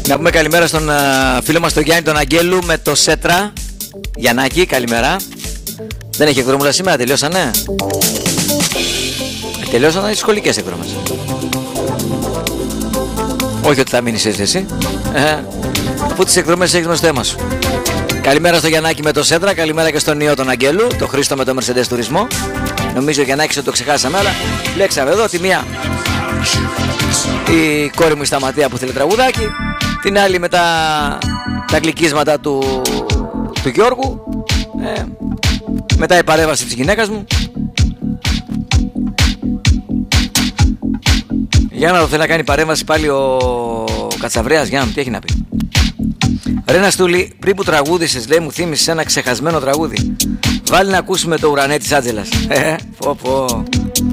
Να πούμε καλημέρα στον φίλο μας τον Γιάννη τον Αγγέλου με το Σέτρα. Γιαννάκη, καλημέρα. Δεν έχει εκδρομούλα σήμερα, τελειώσανε. Τελειώσανε οι σχολικές εκδρομές. Όχι ότι θα μείνεις εσύ. Αφού τις εκδρομές έχεις μες στο αίμα σου. Καλημέρα στο Γιαννάκη με το Σέτρα. Καλημέρα και στον Ιώ τον Αγγέλου. Το Χρήστο με το Mercedes Τουρισμό. Νομίζω ο Γιαννάκης ότι το ξεχάσαμε, αλλά λέξαμε εδώ τη μία η κόρη μου η Σταματία που θέλει τραγουδάκι, την άλλη με τα γλυκίσματα του Γιώργου, μετά η παρέμβαση της γυναίκας μου. Για να το θέλει να κάνει παρέμβαση πάλι ο Κατσαβρέας. Για να τι έχει να πει. Ρένα Στούλη, πριν που τραγούδησες, λέει, μου θύμισες ένα ξεχασμένο τραγούδι. Βάλει να ακούσουμε το ουρανέ της Άντζελας. Πω.